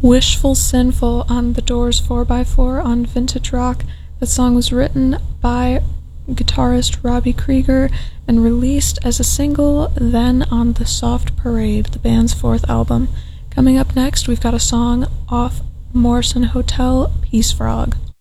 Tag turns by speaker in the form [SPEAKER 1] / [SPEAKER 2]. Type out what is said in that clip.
[SPEAKER 1] Wishful Sinful on The Doors 4x4 on Vintage Rock. The song was written by guitarist Robbie Krieger and released as a single then on The Soft Parade, the band's fourth album. Coming up next, we've got a song off Morrison Hotel, Peace Frog.